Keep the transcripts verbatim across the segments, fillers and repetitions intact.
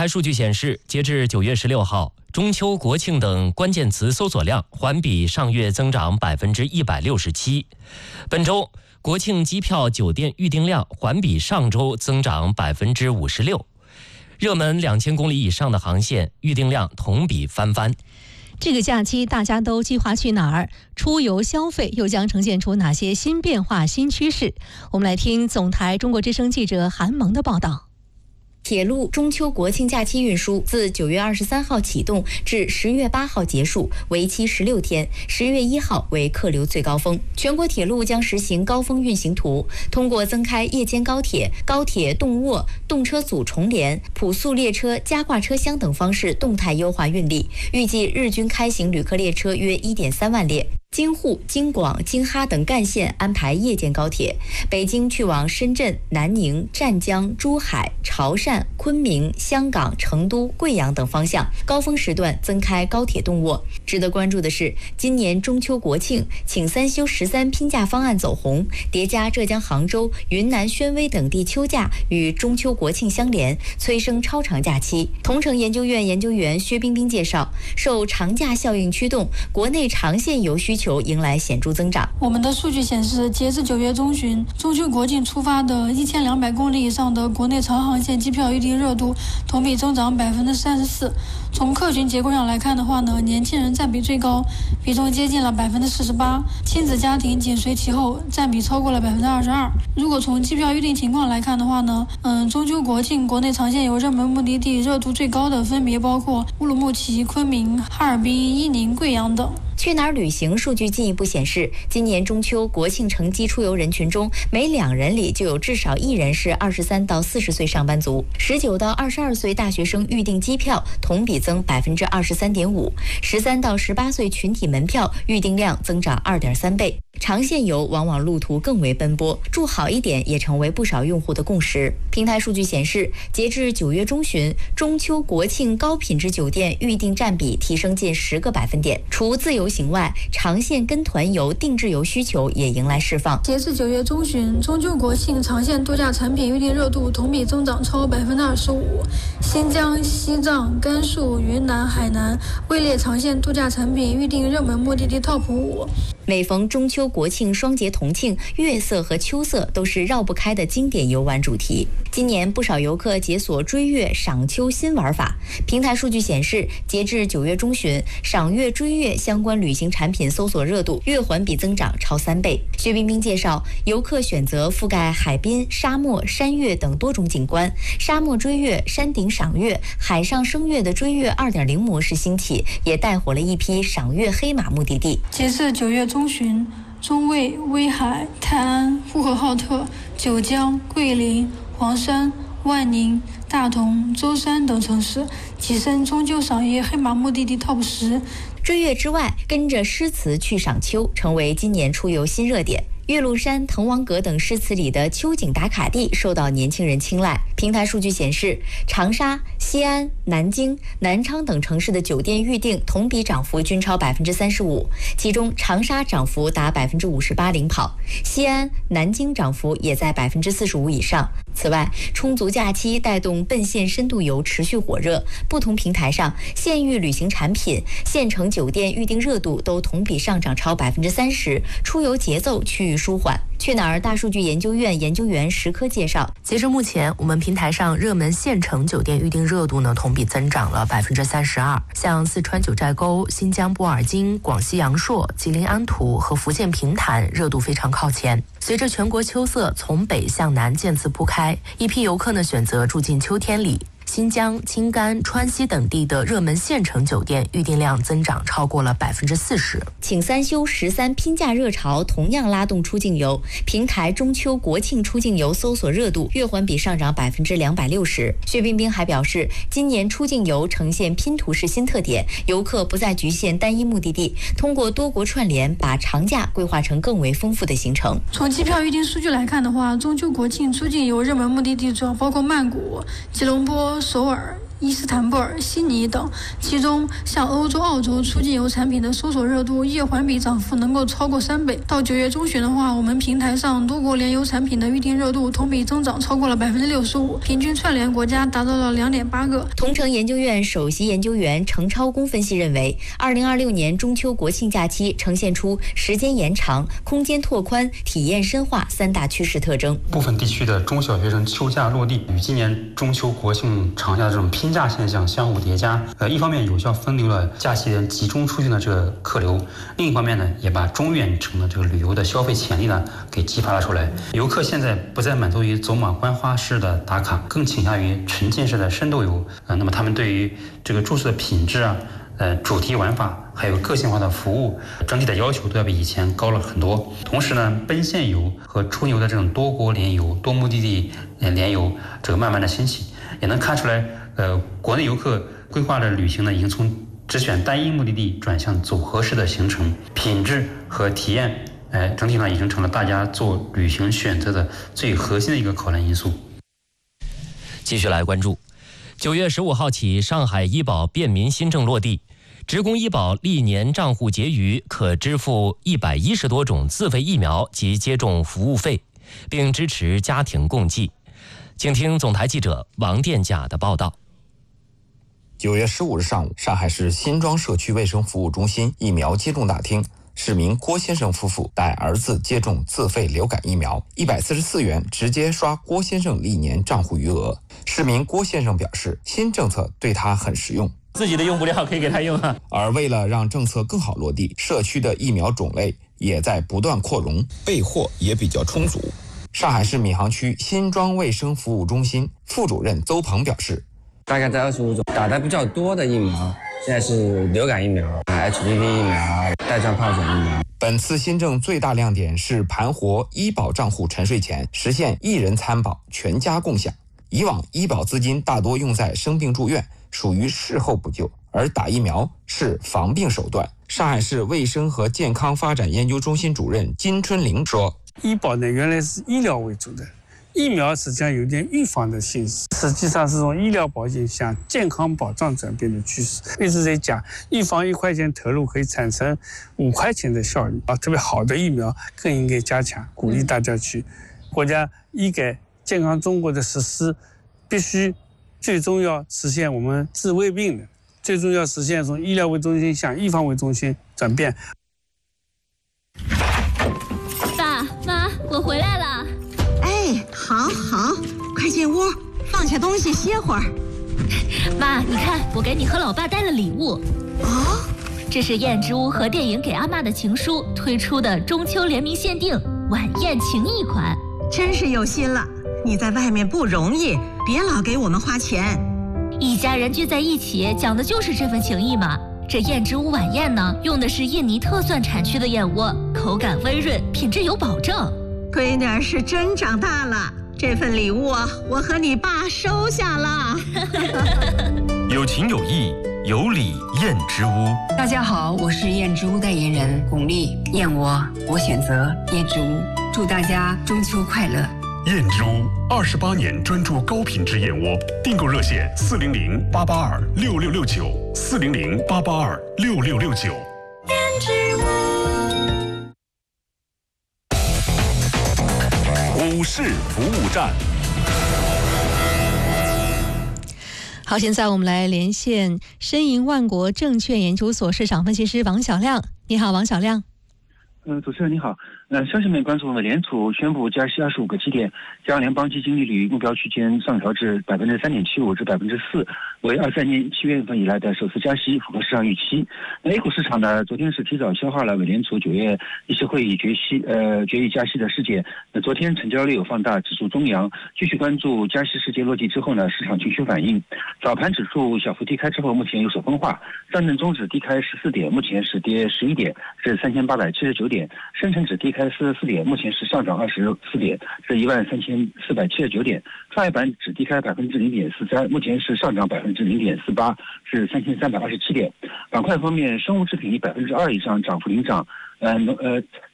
台数据显示，截至九月十六号，中秋、国庆等关键词搜索量环比上月增长百分之一百六十七。本周国庆机票、酒店预订量环比上周增长百分之五十六。热门两千公里以上的航线预订量同比翻番。 这个假期大家都计划去哪儿？出游消费又将呈现出哪些新变化、新趋势？我们来听总台中国之声记者韩萌的报道。 铁路中秋国庆假期运输自九月二十三号启动至十月八号结束，为期十六天。十月一号为客流最高峰。全国铁路将实行高峰运行图，通过增开夜间高铁、高铁动卧、动车组重联、普速列车加挂车厢等方式动态优化运力，预计日均开行旅客列车约 一点三万列。京沪、京广、京哈等干线安排夜间高铁，北京去往深圳、南宁、湛江、珠海、潮汕、昆明、香港、成都、贵阳等方向高峰时段增开高铁动卧。值得关注的是，今年中秋国庆请三休十三拼假方案走红，叠加浙江杭州、云南宣威等地秋假与中秋国庆相连，催生超长假期。同城研究院研究员薛冰冰介绍，受长假效应驱动，国内长线游需求迎来显著增长。 我们的数据显示，截至九月中旬，中秋国庆出发的一千两百公里以上的国内长航线机票预订热度同比增长百分之三十四。从客群结构上来看的话呢，年轻人占比最高，比重接近了百分之四十八，亲子家庭紧随其后，占比超过了百分之二十二。如果从机票预订情况来看的话呢，嗯，中秋国庆国内长线游热门目的地热度最高的分别包括乌鲁木齐、昆明、哈尔滨、伊宁、贵阳等。 去哪儿旅行数据进一步显示，今年中秋国庆乘机出游人群中，每两人里就有至少一人是二十三到四十岁上班族。十九到二十二岁大学生预订机票同比增百分之二十三点五，十三到十八岁群体门票预订量增长二点三倍。长线游往往路途更为奔波，住好一点也成为不少用户的共识。平台数据显示，截至九月中旬，中秋国庆高品质酒店预订占比提升近十个百分点。除自由行外，长线跟团游、定制游需求也迎来释放。 截至九月中旬，中秋国庆长线度假产品预订热度同比增长超百分之二十五。新疆、西藏、甘肃、云南、海南位列长线度假产品预订热门目的地 top 五。 每逢中秋国庆、双节同庆，月色和秋色都是绕不开的经典游玩主题。今年不少游客解锁追月、赏秋新玩法。平台数据显示，截至九月中旬，赏月、追月相关旅行产品搜索热度月环比增长超三倍。薛冰冰介绍，游客选择覆盖海滨、沙漠、山岳等多种景观，沙漠追月、山顶赏月、海上升月的追月 二点零 模式兴起，也带火了一批赏月黑马目的地。 截至九月中旬，中卫、威海、泰安、呼和浩特、九江、桂林、黄山、万宁、大同、舟山等城市跻身中秋赏月黑马目的地 top 十。 追月之外，跟着诗词去赏秋成为今年出游新热点。岳麓山、滕王阁等诗词里的秋景打卡地受到年轻人青睐。平台数据显示，长沙、西安、南京、南昌等城市的酒店预订同比涨幅均超百分之三十五，其中长沙涨幅达百分之五十八领跑，西安、南京涨幅也在百分之四十五以上。此外，充足假期带动奔现深度游持续火热，不同平台上县域旅行产品、县城酒店预订热度都同比上涨超百分之三十，出游节奏趋于舒缓。去哪儿大数据研究院研究员石科介绍， 截至目前，我们平台上热门县城酒店预订热度呢同比增长了百分之三十二，像四川九寨沟、新疆布尔津、广西阳朔、吉林安图和福建平潭热度非常靠前。随着全国秋色从北向南渐次铺开，一批游客呢选择住进秋天里。新疆、青甘、川西等地的热门县城酒店预订量增长超过了百分之四十。 请三休十三拼假热潮同样拉动出境游，平台中秋国庆出境游搜索热度月环比上涨百分之两百六十。薛冰冰还表示，今年出境游呈现拼图式新特点，游客不再局限单一目的地，通过多国串联，把长假规划成更为丰富的行程。 从机票预订数据来看的话，中秋国庆出境游热门目的地主要包括曼谷、吉隆坡、首尔、 伊斯坦布尔、悉尼等。其中，像欧洲、澳洲出境游产品的搜索热度月环比涨幅能够超过三倍。到九月中旬的话，我们平台上多国联游产品的预订热度同比增长超过了百分之六十五，平均串联国家达到了两点八个。 同城研究院首席研究员程超公分析认为，二零二六年中秋国庆假期呈现出时间延长、空间拓宽、体验深化三大趋势特征。 部分地区的中小学生休假落地，与今年中秋国庆长假的这种拼假现象相互叠加，呃，一方面有效分流了假期人集中出行的这个客流，另一方面呢，也把中远程的这个旅游的消费潜力呢给激发了出来。游客现在不再满足于走马观花式的打卡，更倾向于沉浸式的深度游。呃，那么他们对于这个住宿的品质啊，呃，主题玩法还有个性化的服务，整体的要求都要比以前高了很多。同时呢，奔现游和出游的这种多国联游、多目的地联游，这个慢慢的兴起，也能看出来，呃，国内游客规划的旅行呢，已经从只选单一目的地转向组合式的行程，品质和体验，哎，整体上已经成了大家做旅行选择的最核心的一个考量因素。 继续来关注，九月十五号起，上海医保便民新政落地，职工医保历年账户结余可支付一百一十多种自费疫苗及接种服务费，并支持家庭共济。请听总台记者王殿甲的报道。 九月十五日上午，上海市新庄社区卫生服务中心疫苗接种大厅，市民郭先生夫妇带儿子接种自费流感疫苗，一百四十四元直接刷郭先生历年账户余额。市民郭先生表示，新政策对他很实用， 自己的用不了可以给他用啊。 而为了让政策更好落地，社区的疫苗种类也在不断扩容，备货也比较充足。上海市闵行区新庄卫生服务中心副主任邹鹏表示， 大概在二十五种，打的比较多的疫苗现在是流感疫苗、H P V 疫苗、带状疱疹疫苗。 本次新政最大亮点是盘活医保账户沉睡钱，实现一人参保、全家共享。以往医保资金大多用在生病住院，属于事后补救，而打疫苗是防病手段。上海市卫生和健康发展研究中心主任金春玲说， 医保呢原来是医疗为主的，疫苗实际上有点预防的性质，实际上是从医疗保健向健康保障转变的趋势。一直在讲预防一块钱投入可以产生五块钱的效益啊，特别好的疫苗更应该加强，鼓励大家去。国家医改健康中国的实施，必须最终要实现我们治未病的，最终要实现从医疗为中心向预防为中心转变。 爸妈，我回来了。 哎，好好，快进屋，放下东西歇会儿。 妈，你看，我给你和老爸带了礼物。 哦， 这是燕之屋和电影给阿嬷的情书推出的中秋联名限定晚宴情谊款， 真是有心了。你在外面不容易，别老给我们花钱。 一家人聚在一起，讲的就是这份情谊嘛。这燕之屋晚宴呢，用的是印尼特蒜产区的燕窝，口感温润，品质有保证。 闺女儿是真长大了，这份礼物我和你爸收下了。 有情有义，有礼燕之屋。 大家好，我是燕之屋代言人巩俐，燕窝我选择燕之屋，祝大家中秋快乐。 燕之屋二十八年专注高品质燕窝，订购热线四零零八八二六六六九四零零八八二六六六九。 燕之屋。股市服务站。 好，现在我们来连线申银万国证券研究所市场分析师王小亮。你好，王小亮。 呃，主持人你好。呃，消息面关注美联储宣布加息二十五个基点，将联邦基金利率目标区间上调至百分之三点七五至百分之四，为二三年七月份以来的首次加息，符合市场预期。那 A 股市场呢，昨天是提早消化了美联储九月议息会议决息呃决议加息的事件。那昨天成交率有放大，指数中阳，继续关注加息事件落地之后呢，市场情绪反应。早盘指数小幅低开之后，目前有所分化，上证综指低开十四点，目前是跌十一点，是三千八百七十九点；深成指低开四十四点，目前是上涨二十四点，是一万三千四百七十九点；创业板指低开百分之零点四三，目前是上涨百分之零点四八，是三千三百二十七点。板块方面，生物制品以百分之二以上涨幅领涨，呃呃，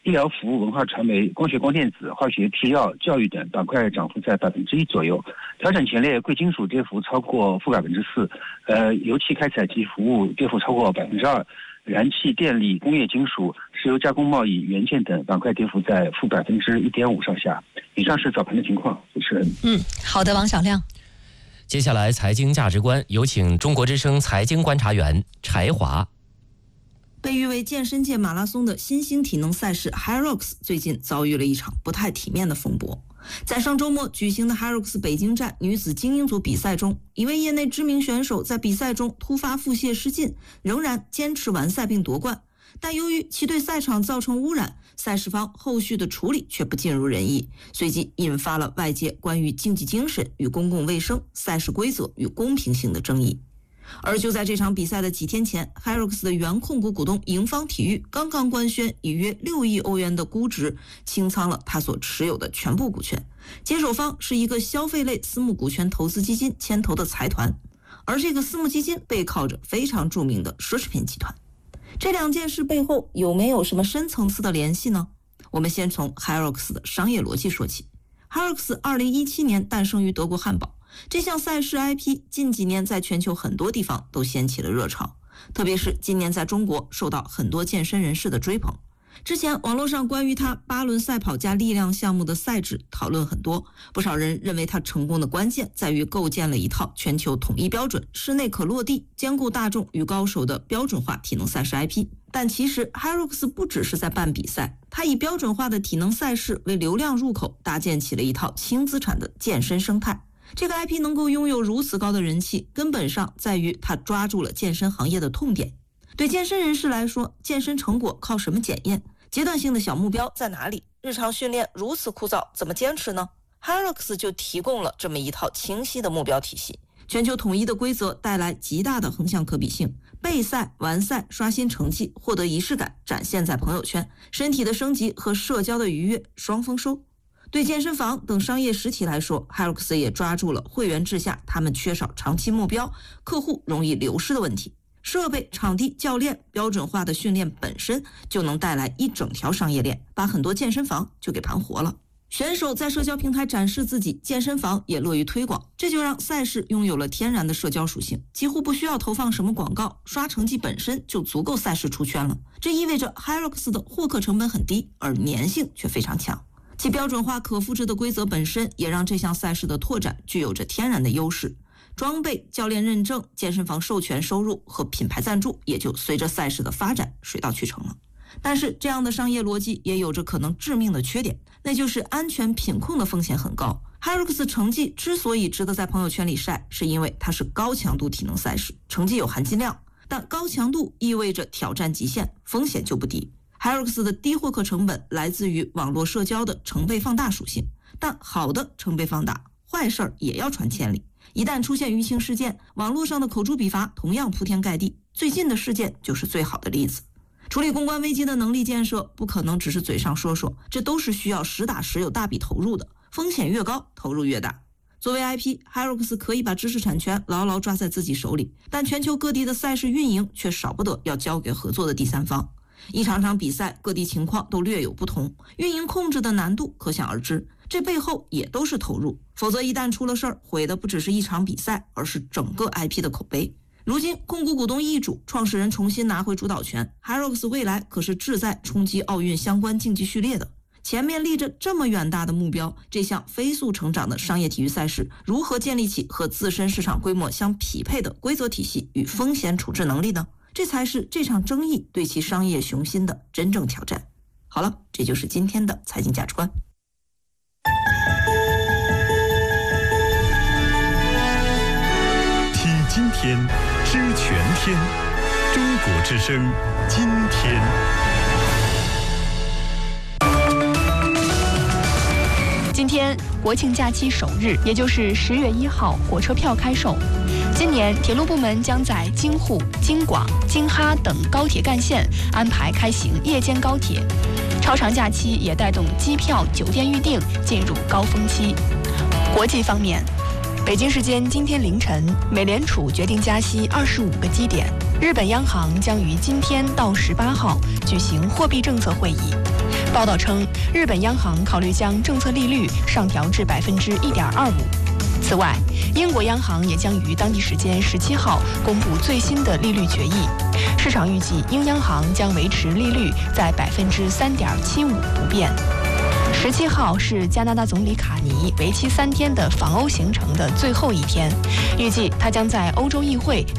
医疗服务、文化传媒、光学光电子、化学制药、教育等板块涨幅在百分之一左右。调整前列贵金属跌幅超过负百分之四，呃，油气开采及服务跌幅超过百分之二。燃气、电力、工业金属、石油加工贸易、元件等板块跌幅在负百分之一点五上下。以上是早盘的情况，主持人。 嗯，好的，王小亮。 接下来财经价值观，有请中国之声财经观察员柴华。 被誉为健身界马拉松的新兴体能赛事 HYROX 最近遭遇了一场不太体面的风波。在上周末举行的 HYROX 北京站女子精英组比赛中，一位业内知名选手在比赛中突发腹泻失禁，仍然坚持完赛并夺冠。但由于其对赛场造成污染，赛事方后续的处理却不尽如人意，随即引发了外界关于竞技精神与公共卫生、赛事规则与公平性的争议。而就在这场比赛的几天前 HYROX 的原控股股东盈方体育刚刚官宣以约六亿欧元的估值清仓了他所持有的全部股权，接手方是一个消费类私募股权投资基金牵头的财团，而这个私募基金背靠着非常著名的奢侈品集团。这两件事背后有没有什么深层次的联系呢？我们先从 HYROX 的商业逻辑说起。 HYROX 二零一七年诞生于德国汉堡，这项赛事 I P 近几年在全球很多地方都掀起了热潮，特别是今年在中国受到很多健身人士的追捧。之前网络上关于他八轮赛跑加力量项目的赛制讨论很多，不少人认为他成功的关键在于构建了一套全球统一标准、室内可落地、兼顾大众与高手的标准化体能赛事 I P。 但其实 HYROX 不只是在办比赛，他以标准化的体能赛事为流量入口，搭建起了一套轻资产的健身生态。这个 I P 能够拥有如此高的人气，根本上在于他抓住了健身行业的痛点。对健身人士来说，健身成果靠什么检验？阶段性的小目标在哪里？日常训练如此枯燥，怎么坚持呢？ HYROX 就提供了这么一套清晰的目标体系。全球统一的规则带来极大的横向可比性，备赛、完赛、刷新成绩、获得仪式感，展现在朋友圈，身体的升级和社交的愉悦双丰收。对健身房等商业实体来说， HYROX 也抓住了会员制下他们缺少长期目标、客户容易流失的问题。设备、场地、教练，标准化的训练本身就能带来一整条商业链，把很多健身房就给盘活了。选手在社交平台展示自己，健身房也乐于推广，这就让赛事拥有了天然的社交属性，几乎不需要投放什么广告，刷成绩本身就足够赛事出圈了。这意味着 HYROX 的获客成本很低，而粘性却非常强。其标准化可复制的规则本身也让这项赛事的拓展具有着天然的优势。装备、教练认证、健身房授权收入和品牌赞助也就随着赛事的发展水到渠成了。但是这样的商业逻辑也有着可能致命的缺点，那就是安全品控的风险很高。 HYROX 成绩之所以值得在朋友圈里晒，是因为它是高强度体能赛事，成绩有含金量，但高强度意味着挑战极限，风险就不低。 HYROX 的低获客成本来自于网络社交的成倍放大属性，但好的成倍放大，坏事儿也要传千里。一旦出现舆情事件，网络上的口诛笔伐同样铺天盖地，最近的事件就是最好的例子。处理公关危机的能力建设不可能只是嘴上说说，这都是需要实打实有大笔投入的，风险越高，投入越大。作为 I P， HYROX 可以把知识产权牢牢抓在自己手里，但全球各地的赛事运营却少不得要交给合作的第三方。一场场比赛，各地情况都略有不同，运营控制的难度可想而知，这背后也都是投入，否则一旦出了事儿，毁的不只是一场比赛，而是整个 I P 的口碑。如今控股股东易主，创始人重新拿回主导权， HYROX 未来可是志在冲击奥运相关竞技序列的，前面立着这么远大的目标，这项飞速成长的商业体育赛事如何建立起和自身市场规模相匹配的规则体系与风险处置能力呢？这才是这场争议对其商业雄心的真正挑战。好了，这就是今天的财经价值观。 听今天，知全天，中国之声，今天。 今天国庆假期首日，也就是十月一号，火车票开售。今年铁路部门将在京沪、京广、京哈等高铁干线安排开行夜间高铁，超长假期也带动机票、酒店预订进入高峰期。国际方面，北北京时间今天凌晨，美联储决定加息二十五个基点。日本央行将于今天到十八号举行货币政策会议。报道称，日本央行考虑将政策利率上调至百分之一点二五。此外，英国央行也将于当地时间十七号公布最新的利率决议。市场预计，英央行将维持利率在百分之三点七五不变。十七号是加拿大总理卡尼为期三天的访欧行程的最后一天，预计他将在欧洲议会